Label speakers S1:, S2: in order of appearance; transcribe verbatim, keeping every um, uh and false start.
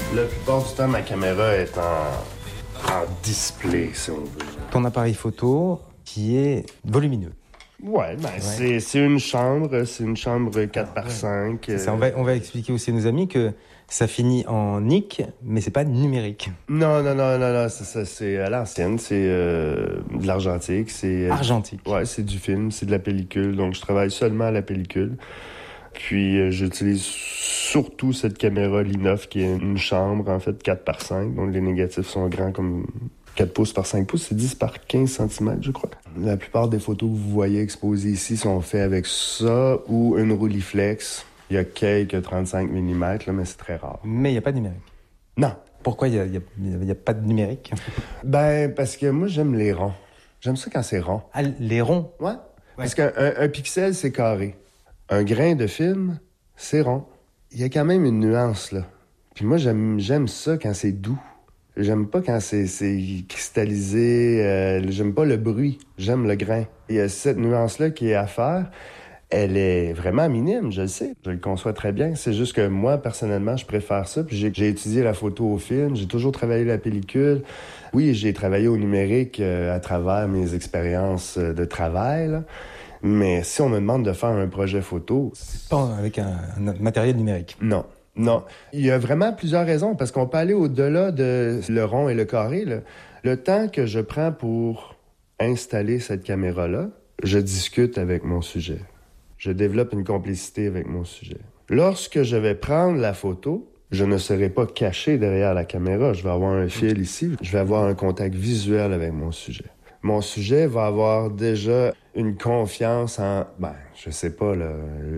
S1: La plupart du temps, ma caméra est en, en display, si on veut.
S2: Ton appareil photo qui est volumineux.
S1: Ouais, ben
S2: Ouais.
S1: C'est, c'est une chambre, c'est une chambre quatre par cinq.
S2: C'est ça, on, va, on va expliquer aussi à nos amis que ça finit en nick, mais c'est pas numérique.
S1: Non, non, non, non, non, c'est ça, c'est à l'ancienne, c'est euh, de l'argentique, c'est... euh,
S2: Argentique.
S1: Ouais, c'est du film, c'est de la pellicule, donc je travaille seulement à la pellicule. Puis euh, j'utilise surtout cette caméra Linof qui est une chambre, en fait, quatre par cinq, donc les négatifs sont grands comme quatre pouces par cinq pouces, c'est dix par quinze centimètres, je crois. La plupart des photos que vous voyez exposées ici sont faites avec ça ou une Rolleiflex. Il y a quelques trente-cinq millimètres, là, mais c'est très rare.
S2: Mais il n'y a pas de numérique.
S1: Non.
S2: Pourquoi il n'y a, y a, y a pas de numérique?
S1: Ben, parce que moi, j'aime les ronds. J'aime ça quand c'est rond.
S2: Ah, les ronds?
S1: Ouais. ouais. Parce qu'un un, un pixel, c'est carré. Un grain de film, c'est rond. Il y a quand même une nuance, là. Puis moi, j'aime, j'aime ça quand c'est doux. J'aime pas quand c'est, c'est cristallisé. Euh, j'aime pas le bruit. J'aime le grain. Il y a cette nuance-là qui est à faire. Elle est vraiment minime, je le sais. Je le conçois très bien. C'est juste que moi, personnellement, je préfère ça. Puis j'ai, j'ai étudié la photo au film. J'ai toujours travaillé la pellicule. Oui, j'ai travaillé au numérique euh, à travers mes expériences de travail, là. Mais si on me demande de faire un projet photo...
S2: Pas avec un, un matériel numérique.
S1: Non. Non. Il y a vraiment plusieurs raisons, parce qu'on peut aller au-delà de le rond et le carré, là. Le temps que je prends pour installer cette caméra-là, je discute avec mon sujet. Je développe une complicité avec mon sujet. Lorsque je vais prendre la photo, je ne serai pas caché derrière la caméra. Je vais avoir un fil ici. Je vais avoir un contact visuel avec mon sujet. Mon sujet va avoir déjà une confiance en, ben, je sais pas, là,